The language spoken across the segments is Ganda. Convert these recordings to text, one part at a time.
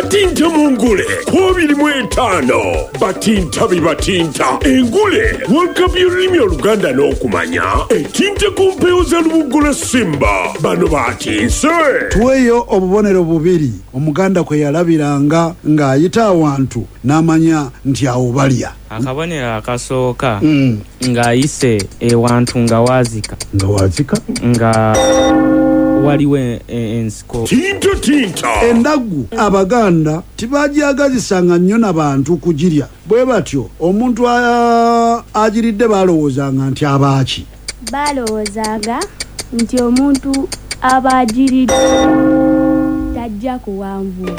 batinta mu ngule 25 batinta bibatinta engule World Cup y'olulimi Oluganda n'okumanya etinta ku mpewo za Lubugo Simba bano batinse tuweyo obubonero bubiri omuganda kwe yalabiranga ng'ayita awantu n'amanya nti awo balya akabonero akasooka ng'ayise ewantu nga wazika nga waliwo ensiko tinta endagu abaganda tibajagazisanga nnyo n'abantu kugirya bwe batyo omuntu agiridde balowoozanga nti abaaki balowoozanga nti omuntu abagiridde tajja kuwanvu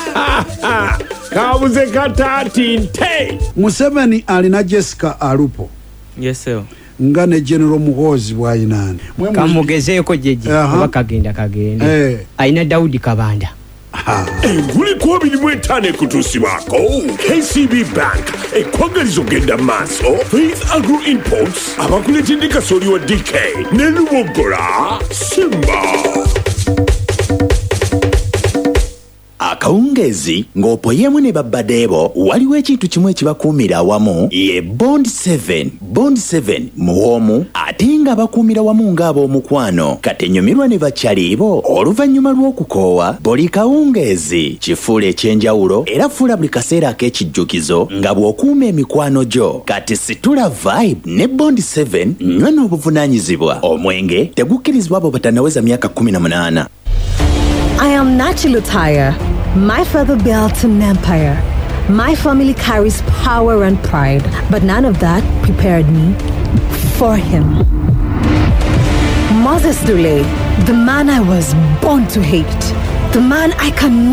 kabuze katatinte Museveni alina Jessica Alupo yeso nga ne General Muhoozi bwayinaani kamugezeeko jeje oba kagenda ayina Daudi Kabanda enguli 25 ekutuusibwako KCB Bank ekwagaliza ogenda maaso Faith Agro Imports abakuletedde kasooli wa DK ne Lubogola Simba akawungezi ng'opoyemu ne babbadeebo waliwo ekintu kimu ekibakuumira awamu ye Bond 7 muwoomu ate nga bakuumira wamu ng'ab'omukwano katenyumirwa ne bakyaliibo oluvannyuma lw'okukoowa buli kawungeezi kifuula ekyenjawulo era fuula buli kaseera ak'ekijjukizo nga bw'okuuma emikwano gyo kati situla vibe ne Bond 7 nywa n'obuvunaanyizibwa omwenge tegukkirizibwa abo batanaweza myaka 18. I am Nachi Lutaya. My father built an empire. My family carries power and pride, but none of that prepared me for him. Moses Dule, the man I was born to hate, the man I can